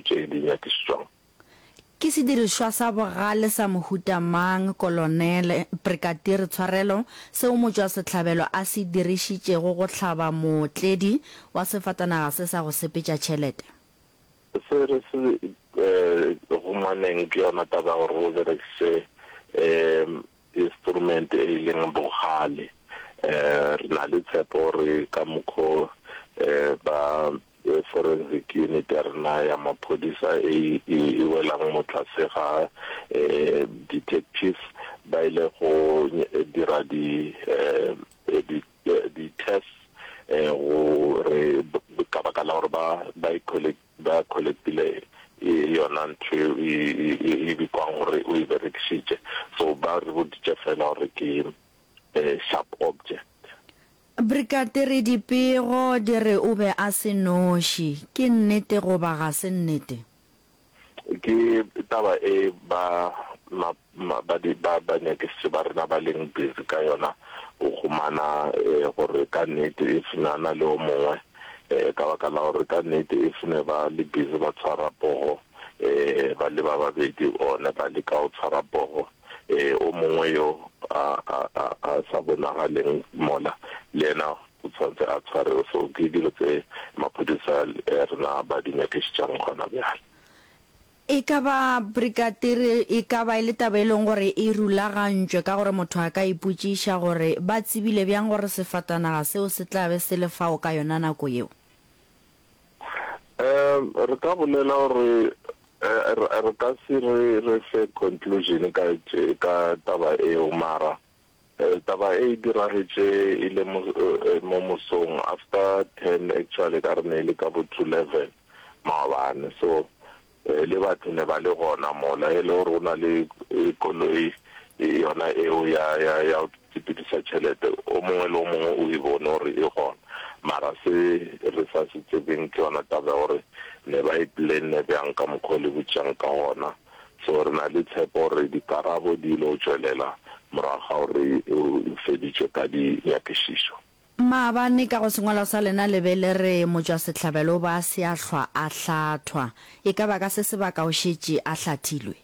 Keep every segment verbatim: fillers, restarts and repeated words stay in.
tse di nyakišitšwang. Ke sediriswa sa bogale sa mohuta mang kolonele Brigadier Tshwarelo seo Motšwasehlabelo a se dirišitšego go hlaba motledi wa sefatanaga se sa go sepetša tšhelete? Se re se gomaneng ke yona taba gore go berekise um instrument e e leng bogale. Re na le tshepo gore ka mokgwa ba forensic unit ya rena ya maphodisa e welang mo tlase ga detectives ba ile go dira di di tests go re ka baka la gore ba ba collect ba collectile yona ntho e bikwang gore o e berekisitše, so ba re boditše fela gore ke sharp object. Brigadier dipego di re o be a se noši, ke nnete goba ga se nnete? Ke taba e ba ba di ba ba nyakisitše ba rena ba leng busy ka yona o gomana gore ka nnete e finana le o mongwe ka baka la gore ka nnete e fine ba le busy ba tshwara pogo ba le ba babedi one ba le ka o tshwara pogo o mongwe yo a sa bonagaleng mola le ena o tshwanetse a tshware. So ke dilo tse maphodisa rena ba di nyakišitšang gona bjale. E ka ba Brigadier e ka ba ile taba e leng gore e rulagantšwe ka gore motho a ka ipotšiša gore ba tsebile bjang gore sefatanaga seo se tla be se le fao ka yona nako yeo? um re ka bolela gore re ka se re fe conclusion ka ka taba eo, mara taba e diragetše e le mo mosong after ten actually ka rene le ka bo two eleven maabane. So le batho ne ba le gona mola e le gore o na le koloi yona eo ya ya ya tsepedisa tšhelete, o mongwe le o mongwe o e bone gore e gona, mara se re sa se tsebeng ke yona taba gore ne ba e plane bjang ka mokgwa le botšang ka gona. So re na le tshepo gore dikarabo di ile o tšwelela moraga gore o feditše ka di nyakišišo. Maabane ka go sengwala sa lena le be le re Motšwasehlabelo ba se a hlwa a hlathwa, e ka ba ka se se ba ka o šetše a hlathilwe?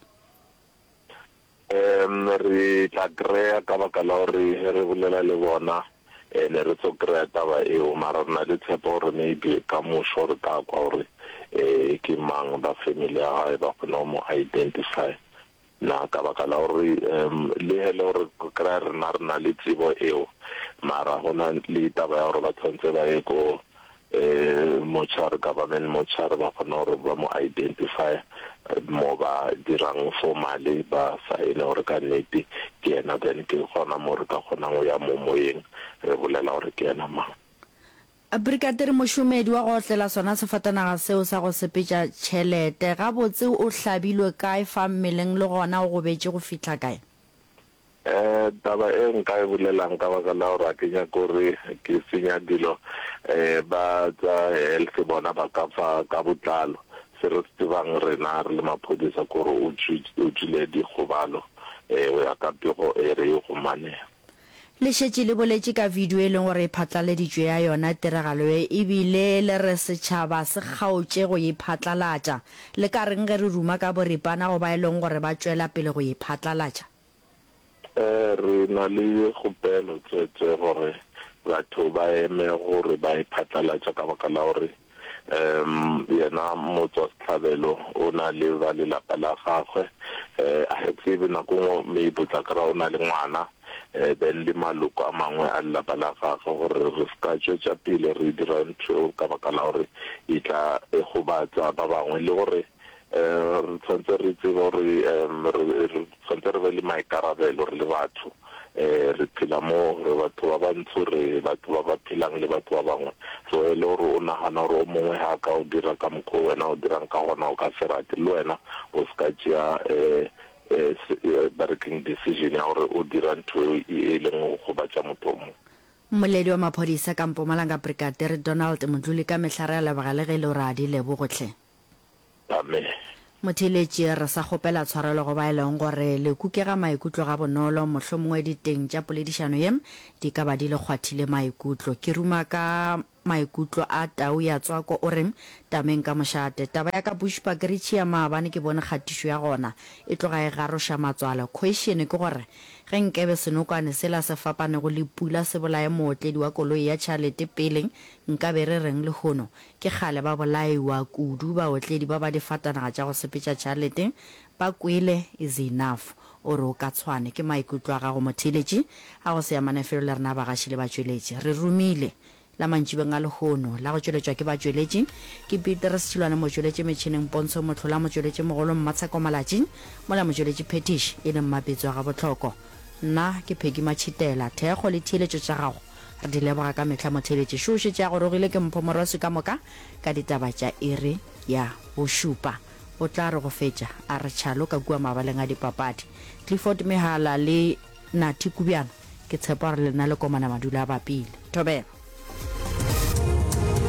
um re tla kry-a ka baka la gore re bolela le bona ne re tlo kry-a taba eo, mara re na le tshepo gore maybe ka mošo re ka kwa gore um ke mang ba family ya gae ba kgona go mo identify na ka baka la gore um le hele gore kry-a rena re na le tsebo eo, mara gona le taba ya gore ba tshwanetse ba ye ko um mochar government mochar ba kgona gore ba mo identify mo ba dirang formally ba saene gore ka nnete ke ena, then ke gona mo re ka kgonang go ya mo moyeng re bolela gore ke ena mang. Brigadier mošomedi wa go otlela sona sefatanaga seo sa go sepetša tšhelete ga botse o hlabilwe kae fa mmeleng le gona go betše go fihla kae? um taba e nka e bolelang ka baka la gore a ke nyaka gore ke senya dilo um ba tsa health bona ba ka fa ka botlalo se re tsebang rena re le maphodisa kore o tswile dikgobalo um o ya ka pego e re e go manega. Le šetše le boletše ka video e leng gore e phatlaleditšwe ya yona tiragalo e ebile le re setšhaba se kgaotše go e phatlalatša, le ka reng ge re ruma ka boripana go ba e leng gore ba tšwela pele go e phatlalatša? um re na le kgopelo tsetse gore batho ba eme gore ba e phatlalatša ka baka la gore um yena Motšwasehlabelo o na le ba lelapa la gagwe, um a tsebe nako ngwe maybe tla kry-a o na le ngwana um then le maloko a mangwe a lelapa la gagwe gore re ska tšwetša pele re dira ntho ka baka la gore e tla e gobatsa ba bangwe, le gore um re tshwanetse re tsebe gore um re tshwanetse re be le maikarabelo re le batho um re phela mo re batho ba bantsho re batho ba ba phelang le batho ba bangwe. So e le gore o nagana gore o mongwe ga ka o dira ka mokgwa wena o dirang ka gona o ka se rate, le wena o se ka tšea um bereking decision ya gore o dira ntho e leng go batša motho o mongwe. Moledi wa maphodisa ka Mpumalanga Brigadier Donald Mdluli ka mehlare ya lebaka le ge le gore a di lebogotlhe. Amen. Motheletše re sa kgopela tshwarelo go ba e leng gore le kukega maikutlo ga bonolo mohlomongwe diteng tša poledišano yem di ka ba di le kgwathile maikutlo. Ke ruma ka maikutlo a Tau ya Tswako o reng tameng ka mošate taba ya ka Bushbuckridge ya maabane ke bone kgatišo ya gona e tloga e garosha matswala question ke gore ge nkebe senokwane sela se fapane go le pula se bolae mootledi wa koloi ya tšhalete pele nka be re reng le gono ke gale ba bolaiwa kudu ba otledi ba ba difatanaga tša go sepetša tšhalete ba kwele is enough o re o ka tshwane ke maikutlo a gago motheletši a go se yamane felo le rena bagaši le batšweletši re rumile la mantšibeng a lehono la go tšweletšwa ke batšweletši ke Peter Setšilwane motšweletši metšhineng Pontsho Motlhola motšweletši mogolo Mmatsheko Malatšing mola motšweletši Phetiš e le mmapetso ga botlhoko nna ke Pheki Machitela thekgo le theeletšo tša gago re di leboga ka mehla motheletši šoše tša go rogile ke Mpho Morosi ka moka ka ditaba tša iri ya bošupa o tla re go fetša a re tšhalo ka kua mabaleng a dipapadi Clifford Mehala le Nathi Kubiano ke tshepa gore le nna le komana madula a bapile thobela